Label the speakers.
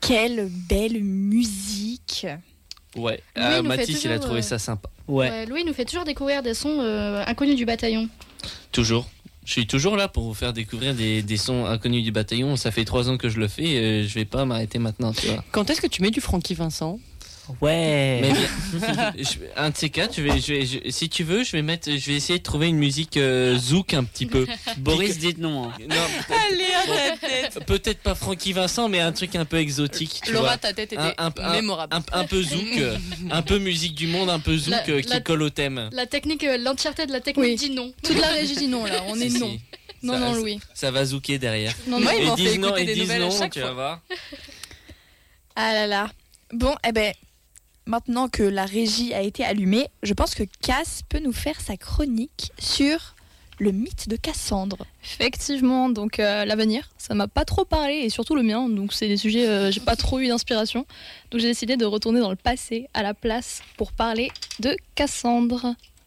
Speaker 1: Quelle belle musique.
Speaker 2: Ouais,
Speaker 3: Mathis
Speaker 2: il a trouvé ça sympa.
Speaker 3: Ouais. Louis nous fait toujours découvrir des sons inconnus du bataillon.
Speaker 2: Toujours. Je suis toujours là pour vous faire découvrir des sons inconnus du bataillon. Ça fait 3 ans que je le fais et je vais pas m'arrêter maintenant, tu vois.
Speaker 4: Quand est-ce que tu mets du Francky Vincent ?
Speaker 5: Ouais.
Speaker 2: Mais un de ces quatre, si tu veux, je vais essayer de trouver une musique zouk un petit peu.
Speaker 5: Boris, dites non.
Speaker 2: Non,
Speaker 4: Allez, à ta tête.
Speaker 2: peut-être pas Francky Vincent, mais un truc un peu exotique. Tu
Speaker 4: Laura,
Speaker 2: vois.
Speaker 4: ta tête était mémorable.
Speaker 2: Un peu zouk, un peu musique du monde, un peu zouk qui colle au thème.
Speaker 3: La technique, l'entièreté de la technique dit non.
Speaker 4: Toute la régie dit non là, on est
Speaker 2: Si,
Speaker 4: non.
Speaker 2: si.
Speaker 4: Non, Louis.
Speaker 2: Ça va zouker derrière.
Speaker 4: Non, moi, ils m'ont
Speaker 2: Ils
Speaker 4: fait
Speaker 2: disent non,
Speaker 4: écouter
Speaker 2: ils
Speaker 4: des
Speaker 2: disent
Speaker 4: nouvelles à
Speaker 2: non,
Speaker 4: chaque
Speaker 2: tu
Speaker 4: fois.
Speaker 2: vas voir.
Speaker 1: Ah là là. Bon, maintenant que la régie a été allumée, je pense que Cass peut nous faire sa chronique sur le mythe de Cassandre.
Speaker 6: Effectivement, donc l'avenir, ça m'a pas trop parlé et surtout le mien, donc c'est des sujets, j'ai pas trop eu d'inspiration. Donc j'ai décidé de retourner dans le passé à la place pour parler de Cassandre.